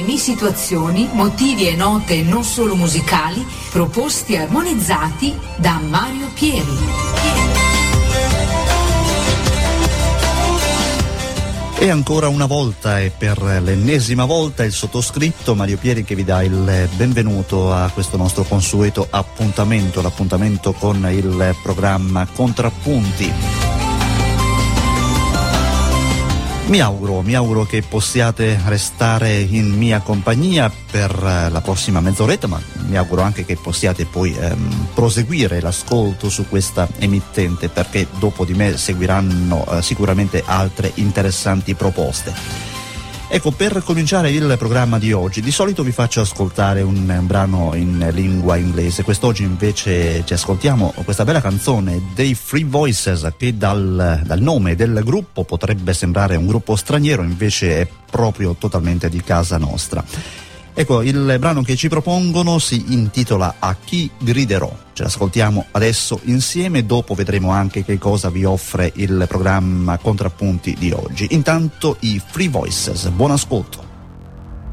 temi, situazioni, motivi e note non solo musicali, proposti e armonizzati da Mario Pieri. E ancora una volta e per l'ennesima volta il sottoscritto Mario Pieri che vi dà il benvenuto a questo nostro consueto appuntamento, l'appuntamento con il programma Contrappunti. Mi auguro che possiate restare in mia compagnia per la prossima mezz'oretta, ma mi auguro anche che possiate poi proseguire l'ascolto su questa emittente, perché dopo di me seguiranno sicuramente altre interessanti proposte. Ecco, per cominciare il programma di oggi, di solito vi faccio ascoltare un brano in lingua inglese. Quest'oggi invece ci ascoltiamo questa bella canzone dei Free Voices, che dal nome del gruppo potrebbe sembrare un gruppo straniero, invece è proprio totalmente di casa nostra. Ecco, il brano che ci propongono si intitola A chi griderò. Ce l'ascoltiamo adesso insieme, dopo vedremo anche che cosa vi offre il programma Contrappunti di oggi. Intanto i Free Voices, buon ascolto.